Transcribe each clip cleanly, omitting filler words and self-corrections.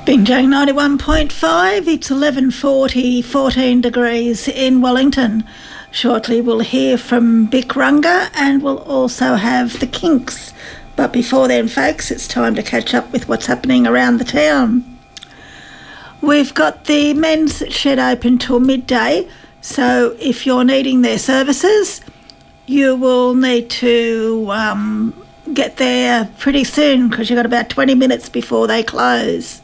Binjang 91.5, it's 11:40, 14 degrees in Wellington. Shortly we'll hear from Bikrunga and we'll also have the Kinks. But before then, folks, it's time to catch up with what's happening around the town. We've got the men's shed open till midday, so if you're needing their services, you will need to get there pretty soon because you've got about 20 minutes before they close.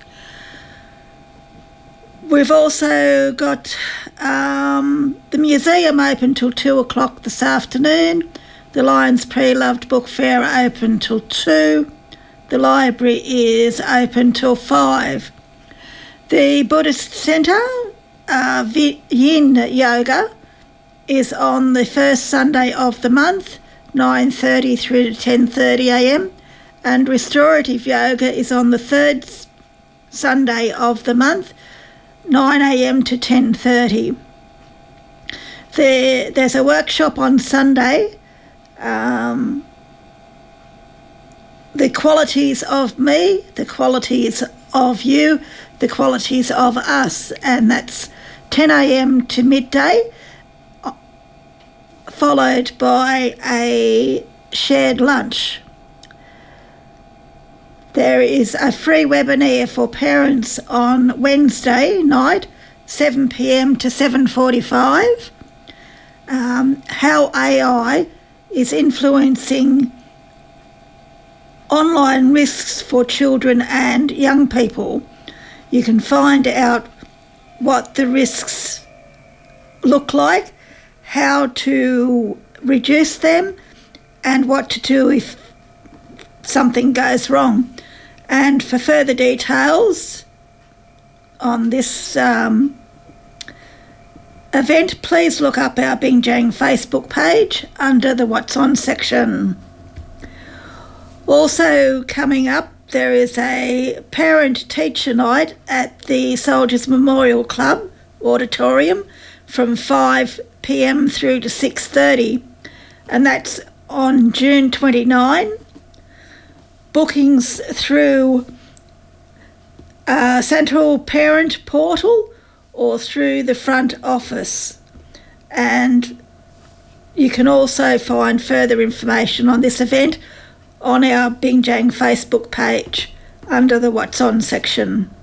We've also got the museum open till 2 o'clock this afternoon. The Lions Pre-Loved Book Fair open till 2. The library is open till 5. The Buddhist Centre, Yin Yoga, is on the first Sunday of the month, 9:30 through to 10:30 a.m. And Restorative Yoga is on the third Sunday of the month, 9 a.m. to 10:30. There's a workshop on Sunday, the qualities of me, the qualities of you, the qualities of us, and that's 10 a.m. to midday, followed by a shared lunch. There is a free webinar for parents on Wednesday night, 7 p.m. to 7:45, how AI is influencing online risks for children and young people. You can find out what the risks look like, how to reduce them, and what to do if something goes wrong. And for further details on this event, please look up our Binjang Facebook page under the What's On section. Also coming up, there is a parent-teacher night at the Soldiers Memorial Club auditorium from 5 p.m. through to 6:30, and that's on June 29. Bookings through Central Parent Portal or through the front office. And you can also find further information on this event on our Binjang Facebook page under the What's On section.